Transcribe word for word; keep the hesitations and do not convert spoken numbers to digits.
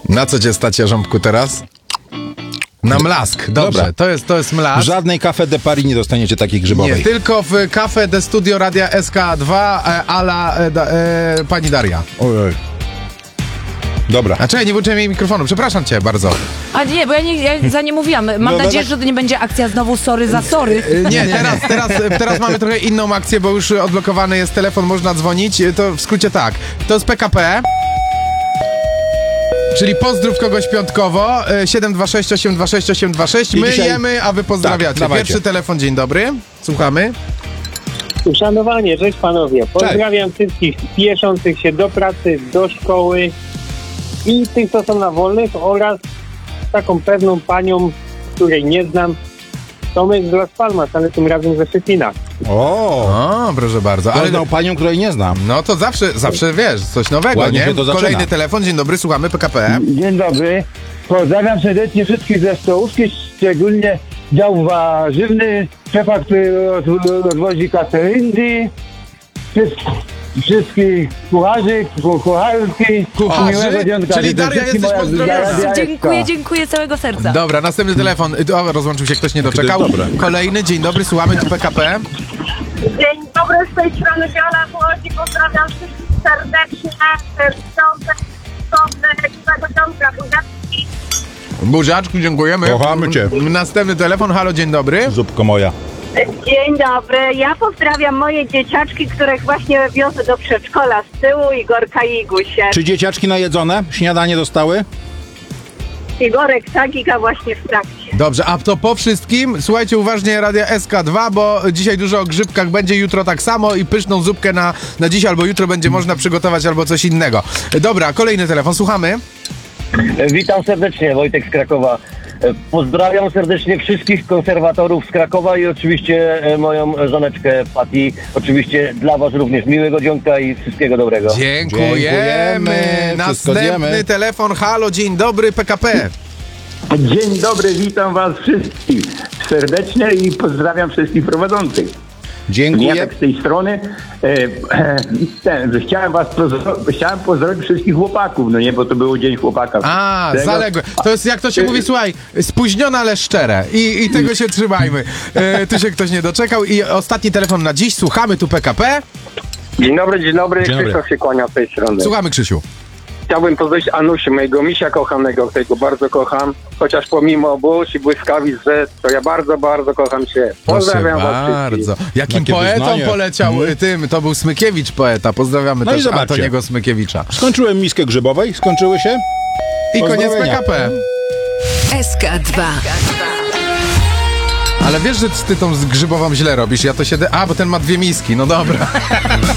Na co cię stać, Jarząbku, teraz? Na mlask, dobrze, Dobra. to jest, to jest mlask. W żadnej Café de Paris nie dostaniecie takiej grzybowej. Nie, tylko w Café de Studio Radia S K dwa e, ala e, da, e, pani Daria. Ojej. Dobra. A czekaj, nie włączyłem jej mikrofonu, przepraszam cię bardzo. A nie, bo ja, nie, ja za nie mówiłam. Mam No, no nadzieję, tak. że to nie będzie akcja znowu sorry za sorry. E, Nie, teraz, teraz, teraz mamy trochę inną akcję, bo już odblokowany jest telefon, można dzwonić. E, To w skrócie tak, to jest P K P. Czyli pozdrów kogoś piątkowo, e, siedem dwa sześć osiem dwa sześć osiem dwa sześć. I My dzisiaj- jemy, a wy pozdrawiacie. Tak, dawajcie. Pierwszy telefon, dzień dobry. Słuchamy. Uszanowanie, cześć panowie. Pozdrawiam wszystkich spieszących się do pracy, do szkoły i tych, co są na wolnych oraz taką pewną panią, której nie znam. Tomek z Las Palmas, ale tym razem ze Szczecina. O, O, proszę bardzo. Ale poznał panią, której nie znam. no to zawsze, zawsze wiesz, coś nowego, Ładnie nie? się to zaczyna. Kolejny telefon, dzień dobry, słuchamy P K P. Dzień dobry. Pozdrawiam serdecznie wszystkich ze stołówki, szczególnie dział warzywny, szefa, który od- odwozi kateryndy, wszystkich kucharzy, ku- kucharki, Kucharzy? miłego dzionka. Czyli Życzę Daria, wszystkim jesteś moja pozdrowiona. zdrowia, Dziękuję, dziękuję z całego serca. Dobra, następny telefon. O, rozłączył się, ktoś nie doczekał. Dobre. Kolejny, dzień dobry, słuchamy tu P K P. Dzień dobry, z tej strony Wiola Młodzi, pozdrawiam wszystkich serdecznie, piątek, sobotę, miłego dzionka, buziaczki. Buziaczku, dziękujemy. Kochamy cię. Następny telefon, halo, dzień dobry. Zupko moja. Dzień dobry, ja pozdrawiam moje dzieciaczki, których właśnie wiozę do przedszkola z tyłu, Igorka i Igusie. Czy dzieciaczki najedzone? Śniadanie dostały? Igorek Sagika właśnie w trakcie. Dobrze, a to po wszystkim, słuchajcie uważnie Radia S K dwa, bo dzisiaj dużo o grzybkach będzie, jutro tak samo i pyszną zupkę na, na dziś albo jutro będzie można przygotować albo coś innego. Dobra, kolejny telefon, słuchamy. Witam serdecznie, Wojtek z Krakowa. E, Pozdrawiam serdecznie wszystkich konserwatorów z Krakowa i oczywiście e, moją żoneczkę Pati. Oczywiście dla was również miłego dzionka i wszystkiego dobrego. Dziękujemy. Dziękujemy. Wszystko Następny zjemy. telefon, halo, dzień dobry, P K P. Dzień dobry, witam was wszystkich serdecznie i pozdrawiam wszystkich prowadzących. Dziękuję. Ja tak z tej strony e, e, ten, że chciałem was pozdro- chciałem pozdrowić wszystkich chłopaków, no nie, bo to był Dzień Chłopaka. A, Tego- zaległe. To jest, jak to się mówi, słuchaj, spóźnione, ale szczere. I, i tego się trzymajmy. E, tu się ktoś nie doczekał. I ostatni telefon na dziś, słuchamy tu P K P. Dzień dobry, dzień dobry, Dzień dobry. Krzysztof się kłania z tej strony. Słuchamy, Krzysiu. Chciałbym pozdrowić Anusię, mojego misia kochanego, którego bardzo kocham, chociaż pomimo burz i błyskawic, że to ja bardzo, bardzo kocham cię. Pozdrawiam Proszę was bardzo. wszystkich. Jakim Jakie poetą wyznanie. poleciał Mhm. tym? To był Smykiewicz poeta. Pozdrawiamy No i też zobaczcie. Antoniego Smykiewicza. Skończyłem miskę grzybowej, skończyły się? I koniec P Pozdrowienia. K P. S K dwa. Ale wiesz, że ty tą z grzybową źle robisz. Ja to się... De- A, bo ten ma dwie miski. No dobra.